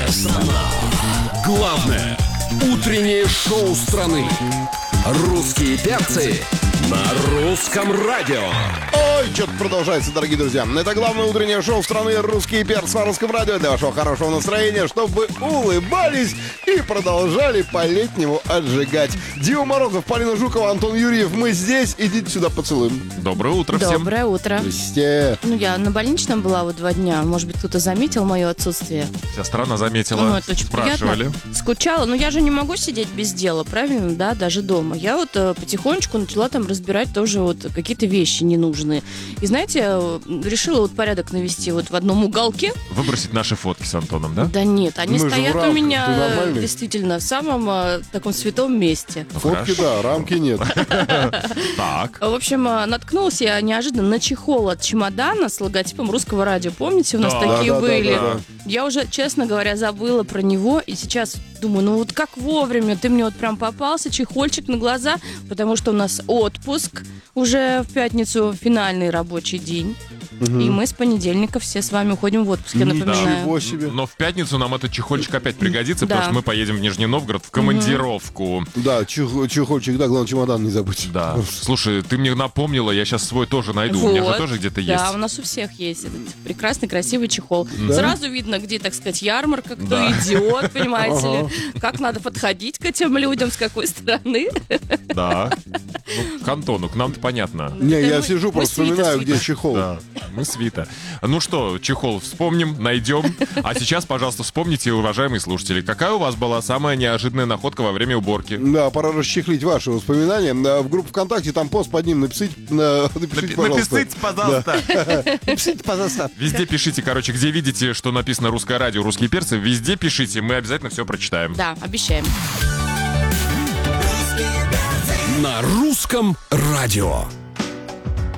Персонал. Главное утреннее шоу страны. Русские перцы на русском радио. Ой, что-то продолжается, дорогие друзья. Это главное утреннее шоу страны «Русские перцы» на русском радио для вашего хорошего настроения, чтобы улыбались и продолжали по-летнему отжигать. Дима Морозов, Полина Жукова, Антон Юрьев. Мы здесь. Идите сюда, поцелуем. Доброе утро всем. Доброе утро. Здрасте. Я на больничном была вот 2 дня. Может быть, кто-то заметил мое отсутствие. Вся страна заметила, Это очень спрашивали. приятно. Скучала. Но я же не могу сидеть без дела, правильно, да, даже дома. Я вот потихонечку начала там разбирать тоже вот какие-то вещи ненужные. И знаете, решила вот порядок навести вот в одном уголке. Выбросить наши фотки с Антоном, да? Да нет, они Мы же стоят в рамках, у ты меня нормальный? действительно в самом таком святом месте. Фотки, да, рамки нет. Так. В общем, наткнулась я неожиданно на чехол от чемодана с логотипом русского радио. Помните, у нас Да, такие да, были? да. Я уже, честно говоря, забыла про него. И сейчас думаю, ну вот как вовремя ты мне вот прям попался, чехольчик на глаза, потому что у нас отпуск уже в пятницу, финальный рабочий день. И мы с понедельника все с вами уходим в отпуск, я напоминаю. Ничего себе. Но в пятницу нам этот чехольчик опять пригодится, Да. потому что мы поедем в Нижний Новгород в командировку. Да, чехольчик, да, главное чемодан не забудь. Да. Слушай, ты мне напомнила, я сейчас свой тоже найду. У меня же Вот. тоже где-то есть. Да, у нас у всех есть этот прекрасный, красивый чехол. Да? Сразу видно, где, так сказать, ярмарка, кто Да. идет, понимаете ли, как надо подходить к этим людям, с какой стороны. Да. Ну, к Антону, к нам-то понятно. Не, я мы- сижу, мы просто свита, вспоминаю, свита. где чехол. Да, мы свита. Ну что, чехол вспомним, найдем. А сейчас, пожалуйста, вспомните, уважаемые слушатели, какая у вас была самая неожиданная находка во время уборки? Да, пора расчехлить ваши воспоминания. Да, в группу ВКонтакте там пост под ним напишите, пожалуйста. Напишите, пожалуйста. Напишите, пожалуйста. Везде пишите, короче, где видите, что написано «Русское радио», «Русские перцы», везде пишите, мы обязательно все прочитаем. Да, обещаем. На русском радио.